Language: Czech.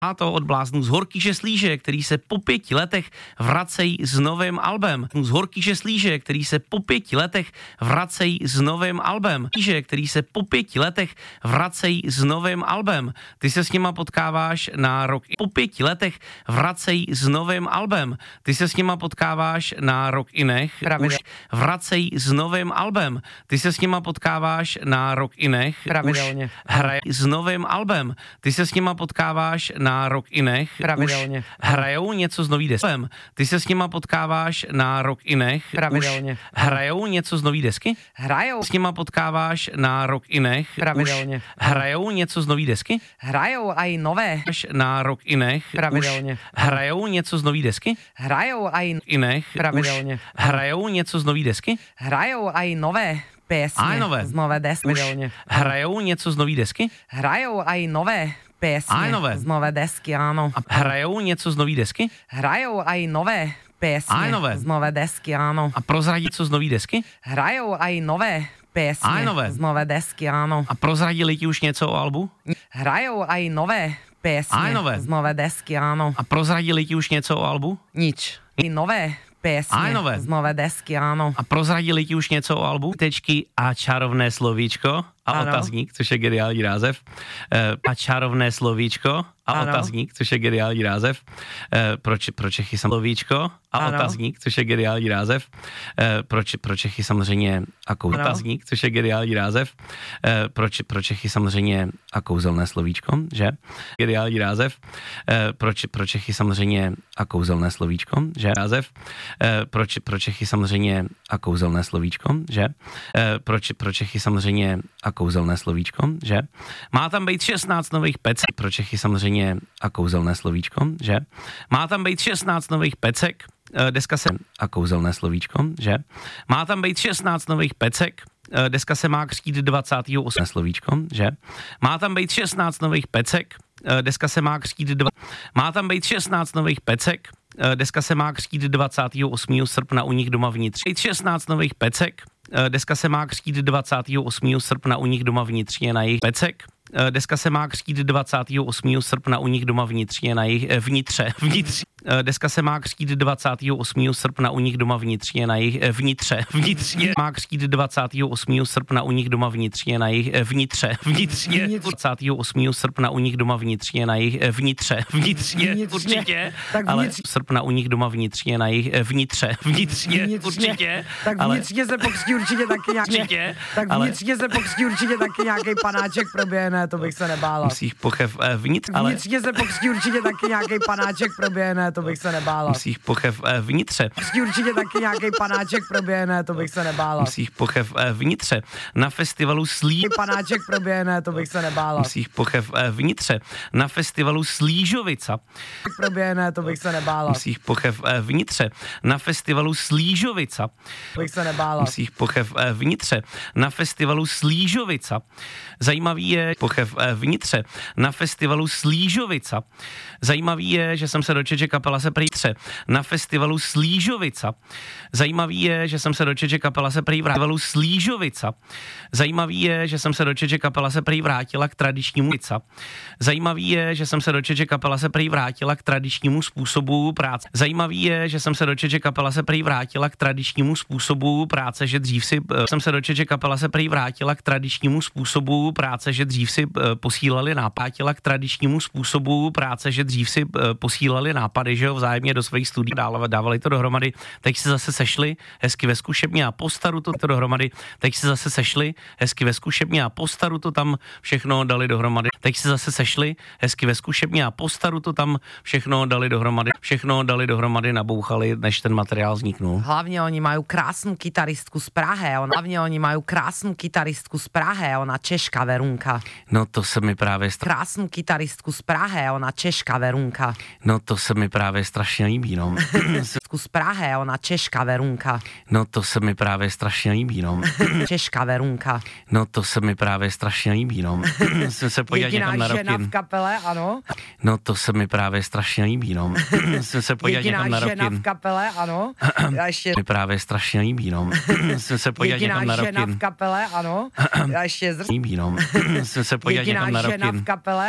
A to od bláznů z Horkýše Slíže, který se po 5 letech vracejí s novým albem. Z Horkýše Slíže, který se po 5 letech vracejí s novým albem. Který se po 5 letech vracejí s novým albem. Ty se s nima potkáváš na rok. Po 5 letech vracejí s novým albem. Ty se s nima potkáváš na rok i nech. Už vracejí s novým albem. Ty se s nima potkáváš na rok i nech. Už hrají s novým albem. Ty se s nima potkáváš na rok i nech. Pravidelně. Už hrajou něco s nový deskem. Ty se s nima potkáváš na rok i nech. Pravidelně. Už hrajou něco z nový desky? Hrajou. S nima potkáváš na rok i nech. Pravidelně. Už hrajou něco z nový desky? Hrajou aj nové. Na rok i nech. Pravidelně. Už hrajou něco z nový desky? Hrajou aj i nech. Pravidelně. Už hrajou něco z nový desky? Hrajou aj nové. Piesne z nové desky. Pravidelně. Hrajou něco z nový desky? Hrajou aj nové piesne z nové desky, áno. A hrajou něco z nový desky? Hrajou aj nové piesne z nové desky, áno. A prozradí co z nový desky? Hrajou aj nové piesne z nové desky, áno. A prozradili ti už něco o albu? Hrajou aj nové piesne z nové desky, áno. A prozradili ti už něco o albu? Nič. I nové piesne z nové desky, áno. A prozradili ti už něco o albu? Tečky a čarovné slovíčko a ano. Otazník, což je geniální název. A čarovné slovíčko a ano. Otazník, což je geniální název. Pro Čechy slovíčko a ano. Otazník, což je geniální název. Pro Čechy samozřejmě a otazník, což je geniální název. Pro Čechy samozřejmě a kouzelné slovíčko, že? Geniální název. Pro Čechy samozřejmě a kouzelné slovíčko, že? Název. Pro Čechy samozřejmě a kouzelné slovíčko, že? Pro Čechy samozřejmě a kouzelné slovíčko, že? Má tam být 16 nových pecek. Pro Čechy samozřejmě a kouzelné slovíčko, že? Má tam být 16 nových pecek. Deska se a kouzelné slovíčko, že? Má tam být 16 nových pecek. Deska se má křtít 28. slovíčko, že? Má tam být 16 nových pecek. Deska se má křtít Má tam být 16 nových pecek. Deska se má křtít 28. srpna u nich doma vnitř. 16 nových pecek. Deska se má křtít 28. srpna u nich doma vnitřně na jejich pecek. Deska se má křtít 28. srpna u nich doma vnitřně na jejich vnitře. Deska se má křtít 28. srpna u nich doma vnitřně na jejich vnitřně. Má křtít 28. srpna u nich doma vnitřně na jejich vnitřně. 28. srpna u nich doma vnitřně na jejich vnitřně. Určitě. Ale srpna u nich doma vnitřně na jejich vnitřně. Určitě. Tak vnitřně se pokřtí určitě taky nějaký. Tak vnitřně se pokřtí určitě taky nějaký panáček proběhne, to bych se nebála. Musí pochev vnitř, ale vnitřně se pokřtí určitě taky nějaký panáček proběhne, to bych se nebála. Musí pochev vnitře. Pokřtí určitě taky nějaký panáček proběhne, to bych se nebála. Musí pochev vnitře. Na festivalu panáček proběhne, to bych se nebála. Musí pochev vnitře. Na festivalu Slížovica. Proběhne, to bych se nebála. Musí pochev vnitře. Na festivalu Slížovica. To bych se nebála. Musí pochev vnitře. Na festivalu Slížovica. Zajímavý je pochev vnitře. Na festivalu Slížovica. Zajímavý je, že jsem se dočetl, že kapela se prý na festivalu Slížovica. Zajímavý je, že jsem se dočetl, že kapela se prý vrátila Slížovica. Zajímavý je, že jsem se dočetl, že kapela se prý vrátila k tradičnímu Zajímavý je, že jsem se dočetl, že kapela se prý vrátila k tradičnímu způsobu práce. Zajímavý je, že jsem se dočetl, že kapela se prý vrátila k tradičnímu způsobu práce, že dřív si jsem se dočetl, že kapela se prý vrátila k tradičnímu způsobu práce, že dřív si posílali nápátila k tradičnímu způsobu práce, že dřív si posílali nápady, že jo, vzájemně do svých studií dávali to dohromady, teď se zase sešli hezky ve zkušebně a po staru to dohromady, teď se zase sešli hezky ve zkušebně a po staru to tam všechno dali dohromady, teď se zase sešli hezky ve zkušebně a po staru to tam všechno dali dohromady, nabouchali, než ten materiál vzniknul. Hlavně oni mají krásnou kytaristku z Prahy, ona Češka Verunka. No to se mi právě krásnou kytaristku z Prahy, ona Češka Verunka. No to se mi právě strašně líbí, no. Z Prahy, ona Češka Verunka. No to se mi právě strašně líbí, no. Češka Verunka. No to se mi právě strašně líbí, no. Musím se podívat někam na roky. Jediná žena v kapele, ano. No to se mi právě strašně líbí, no. Musím se podívat někam na roky. Jediná žena v kapele, ano. Já ještě mi právě strašně líbí, no. Musím se podívat někam na roky. Jediná žena v kapele, ano. Já ještě líbí, no. Musím se podívat někam na roky. Jediná žena v kapele.